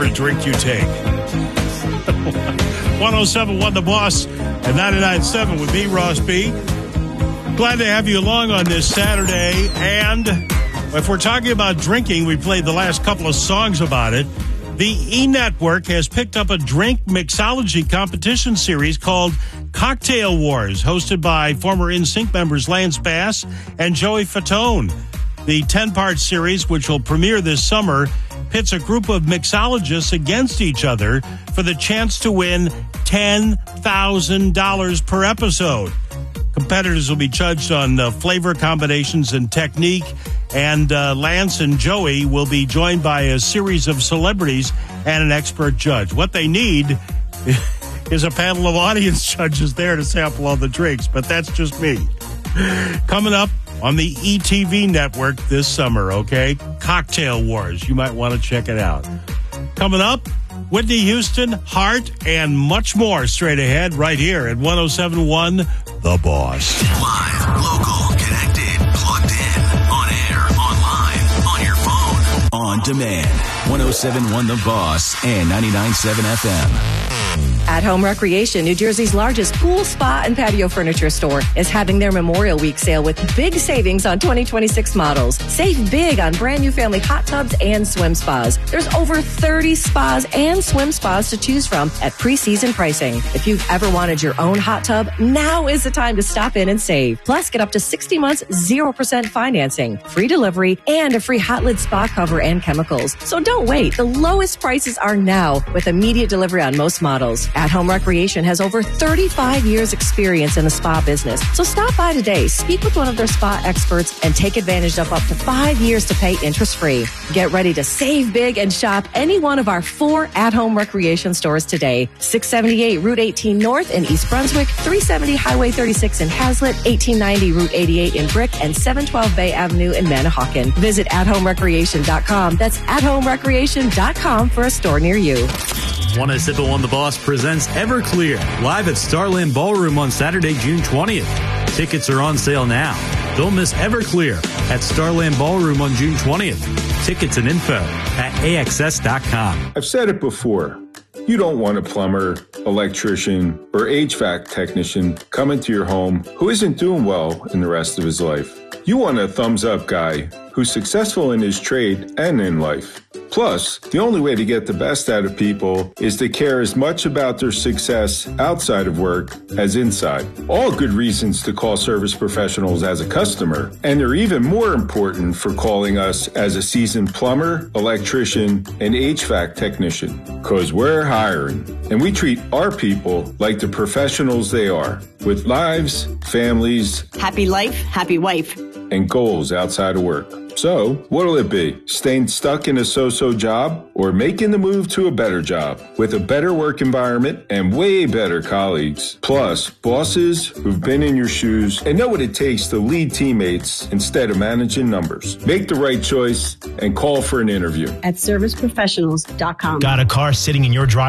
every drink you take. 107.1 The Boss and 99.7 with me, Ross B. Glad to have you along on this Saturday. And if we're talking about drinking, we played the last couple of songs about it. The E! Network has picked up a drink mixology competition series called Cocktail Wars, hosted by former NSYNC members Lance Bass and Joey Fatone. The 10-part series, which will premiere this summer, pits a group of mixologists against each other for the chance to win $10,000 per episode. Competitors will be judged on flavor combinations and technique, and Lance and Joey will be joined by a series of celebrities and an expert judge. What they need is a panel of audience judges there to sample all the drinks, but that's just me. Coming up on the ETV network this summer, okay? Cocktail Wars. You might want to check it out. Coming up, Whitney Houston, Heart, and much more straight ahead right here at 107.1 The Boss. Live, local, connected, plugged in, on air, online, on your phone, on demand. 107.1 The Boss and 99.7 FM. At Home Recreation, New Jersey's largest pool, spa, and patio furniture store, is having their Memorial Week sale with big savings on 2026 models. Save big on brand new family hot tubs and swim spas. There's over 30 spas and swim spas to choose from at pre-season pricing. If you've ever wanted your own hot tub, now is the time to stop in and save. Plus, get up to 60 months, 0% financing, free delivery, and a free hot lid spa cover and chemicals. So don't wait. The lowest prices are now with immediate delivery on most models. At Home Recreation has over 35 years experience in the spa business. So stop by today, speak with one of their spa experts, and take advantage of up to 5 years to pay interest-free. Get ready to save big and shop any one of our 4 at-home recreation stores today. 678 Route 18 North in East Brunswick, 370 Highway 36 in Hazlitt, 1890 Route 88 in Brick, and 712 Bay Avenue in Manahawkin. Visit athomerecreation.com. That's athomerecreation.com for a store near you. 107.1 The Boss presents Everclear live at Starland Ballroom on Saturday, June 20th. Tickets are on sale now. Don't miss Everclear at Starland Ballroom on June 20th. Tickets and info at AXS.com. I've said it before. You don't want a plumber, electrician, or HVAC technician coming to your home who isn't doing well in the rest of his life. You want a thumbs-up guy who's successful in his trade and in life. Plus, the only way to get the best out of people is to care as much about their success outside of work as inside. All good reasons to call Service Professionals as a customer, and they're even more important for calling us as a seasoned plumber, electrician, and HVAC technician, because we're hiring. And we treat our people like the professionals they are, with lives, families, happy life, happy wife, and goals outside of work. So, what'll it be? Staying stuck in a so-so job or making the move to a better job with a better work environment and way better colleagues? Plus, bosses who've been in your shoes and know what it takes to lead teammates instead of managing numbers. Make the right choice and call for an interview at serviceprofessionals.com. Got a car sitting in your driveway?